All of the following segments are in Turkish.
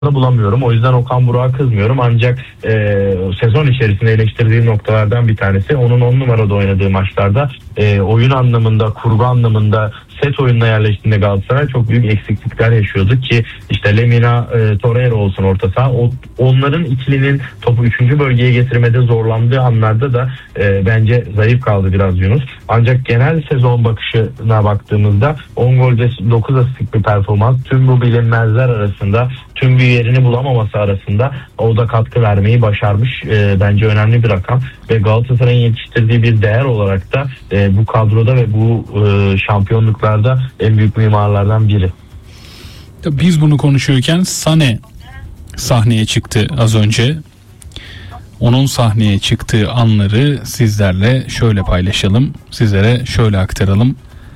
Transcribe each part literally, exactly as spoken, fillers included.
bulamıyorum. O yüzden Okan Buruk'a kızmıyorum. Ancak e, sezon içerisinde eleştirdiğim noktalardan bir tanesi onun on numarada oynadığı maçlarda e, oyun anlamında, kurgu anlamında, set oyununa yerleştiğinde Galatasaray çok büyük eksiklikler yaşıyordu ki işte Lemina, e, Torreira olsun orta saha. O, onların ikilinin topu üçüncü bölgeye getirmede zorlandığı anlarda da e, bence zayıf kaldı biraz Yunus. Ancak genel sezon bakışına baktığımızda on golde dokuz asistlik bir performans. Tüm bu bilinmezler arasında, tüm bir yerini bulamaması arasında o da katkı vermeyi başarmış. E, bence önemli bir rakam ve Galatasaray'ın yetiştirdiği bir değer olarak da e, bu kadroda ve bu e, şampiyonluklarda en büyük mimarlardan biri. Biz bunu konuşuyorken Sané sahneye çıktı az önce. Onun sahneye çıktığı anları sizlerle şöyle paylaşalım, sizlere şöyle aktaralım.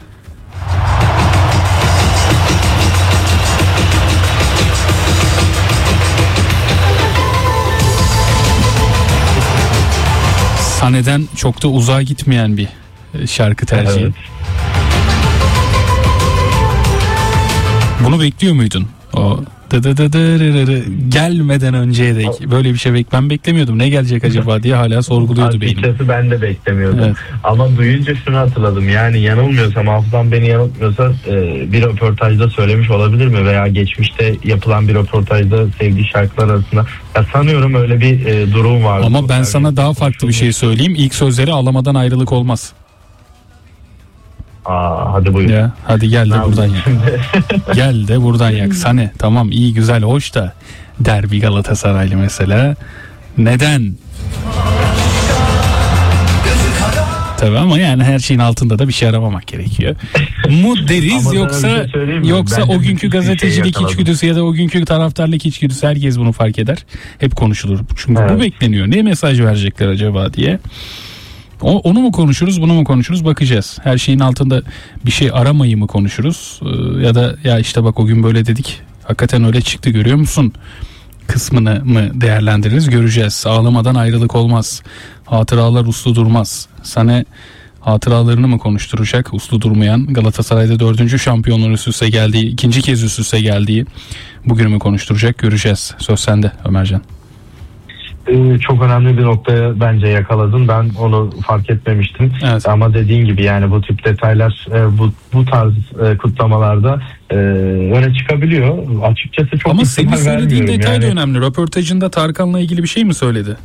Sahneden çok da uzağa gitmeyen bir şarkı tercihi. Evet. Bunu bekliyor muydun? O dı dı dı dı dı gelmeden önceye dek böyle bir şey bek ben beklemiyordum. Ne gelecek acaba diye hala sorguluyordu beynim. Açıkçası ben de beklemiyordum. Evet. Ama duyunca şunu hatırladım. Yani yanılmıyorsam, hafızam beni yanıltmıyorsa bir röportajda söylemiş olabilir mi? Veya geçmişte yapılan bir röportajda sevdiği şarkılar arasında. Ya sanıyorum öyle bir e, durum var. Ama ben sana daha farklı bir şey söyleyeyim. İlk sözleri ağlamadan ayrılık olmaz. Aa, hadi buyur. Ya, hadi gel de buradan yak. Gel de buradan yak. Sane tamam iyi güzel hoş da derbi Galatasaraylı mesela. Neden? Tabii ama yani her şeyin altında da bir şey aramamak gerekiyor. Mu deriz yoksa şey yoksa o günkü gazetecilik şey içgüdüsü ya da o günkü taraftarlık içgüdüsü herkes bunu fark eder. Hep konuşulur. Çünkü evet. Bu bekleniyor. Ne mesaj verecekler acaba diye. O, onu mu konuşuruz, bunu mu konuşuruz bakacağız. Her şeyin altında bir şey aramayı mı konuşuruz ee, ya da ya işte bak o gün böyle dedik. Hakikaten öyle çıktı görüyor musun? Kısmını mı değerlendiririz göreceğiz. Ağlamadan ayrılık olmaz. Hatıralar uslu durmaz. Sana hatıralarını mı konuşturacak uslu durmayan Galatasaray'da dördüncü şampiyonluğun üst üste geldiği, ikinci kez üst üste geldiği bugünü mü konuşturacak göreceğiz. Söz sende Ömercan. Ee, çok önemli bir noktaya bence yakaladın. Ben onu fark etmemiştim. Evet. Ama dediğin gibi yani bu tip detaylar e, bu bu tarz e, kutlamalarda e, öne çıkabiliyor. Açıkçası çok. Ama senin söylediğin detay da yani önemli. Röportajında Tarkan'la ilgili bir şey mi söyledi?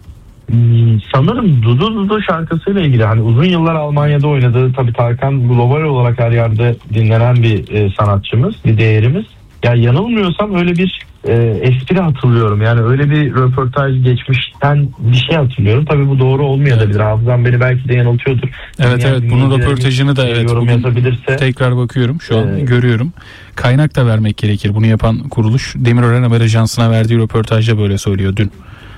Sanırım Dudu Dudu şarkısıyla ilgili. Hani uzun yıllar Almanya'da oynadığı, tabii Tarkan global olarak her yerde dinlenen bir e, sanatçımız, bir değerimiz. Ya yanılmıyorsam öyle bir e, espri hatırlıyorum. Yani öyle bir röportaj geçmişten bir şey hatırlıyorum. Tabii bu doğru olmayabilir. Evet. Hafızam beni belki de yanıltıyordur. Evet yani evet bunun röportajını da evet yorum yazabilirse tekrar bakıyorum şu an e, görüyorum. Kaynak da vermek gerekir. Bunu yapan kuruluş Demirören Haber Ajansı'na verdiği röportajda böyle söylüyor dün.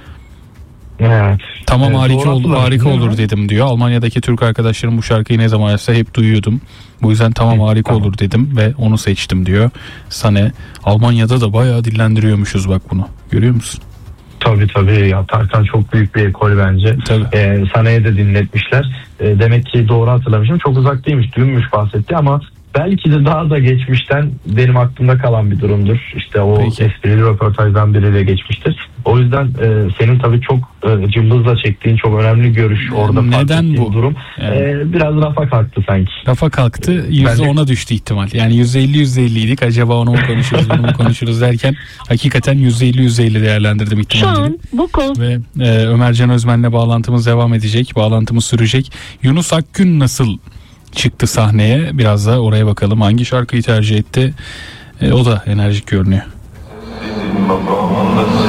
Evet. Tamam evet, harika olur, harika olur dedim diyor. Almanya'daki Türk arkadaşlarım bu şarkıyı ne zaman yazsa hep duyuyordum. Bu yüzden tamam harika tamam. olur dedim ve onu seçtim diyor. Sané Almanya'da da bayağı dillendiriyormuşuz bak bunu. Görüyor musun? Tabii tabii ya Tarkan çok büyük bir ekol bence. Ee, Sané'ye de dinletmişler. Ee, demek ki doğru hatırlamışım. Çok uzak değilmiş. Dünmüş bahsetti ama belki de daha da geçmişten benim aklımda kalan bir durumdur. İşte o Peki. esprili röportajdan biriyle geçmiştir. O yüzden e, senin tabii çok e, cımbızla çektiğin çok önemli görüş orada neden bu durum yani. e, biraz rafa kalktı sanki. Rafa kalktı yüzde ona düştü ihtimal. Yani yüzde elli yüzde elliydik. Acaba onu mu konuşuruz bunu mu konuşuruz derken hakikaten yüzde elli yüzde elli değerlendirdim ihtimalleri. Şu an bu konu. Ve e, Ömercan Özmen'le bağlantımız devam edecek. Bağlantımız sürecek. Yunus Akgün nasıl çıktı sahneye? Biraz da oraya bakalım. Hangi şarkıyı tercih etti? E, o da enerjik görünüyor.